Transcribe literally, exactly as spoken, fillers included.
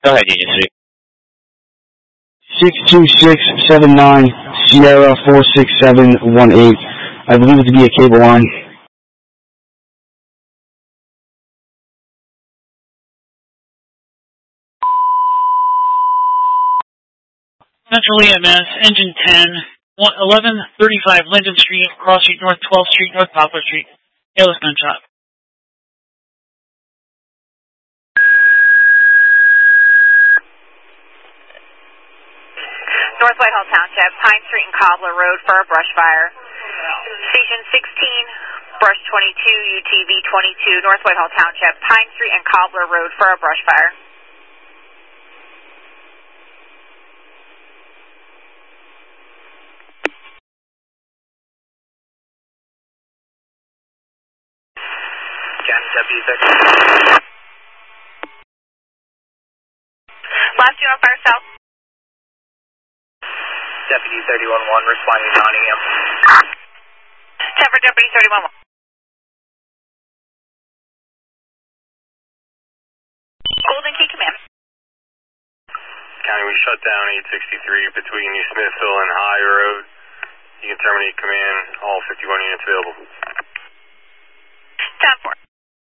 Go ahead, Union City. six two six seven nine Sierra four six seven one eight. I believe it to be a cable line. Central E M S, Engine ten, eleven thirty-five Linden Street, Cross Street, North twelfth Street, North Poplar Street. Hail's gunshot. North Whitehall Township, Pine Street and Cobbler Road for a brush fire. Station sixteen, Brush twenty-two, U T V twenty-two, North Whitehall Township, Pine Street and Cobbler Road for a brush fire. W thirty. Last unit fire south. Deputy thirty-one one responding to Nottingham. ten for Deputy thirty-one one. Golden Key Command. County, we shut down eight sixty-three between New Smithville and High Road. You can terminate command, all fifty-one units available. ten four.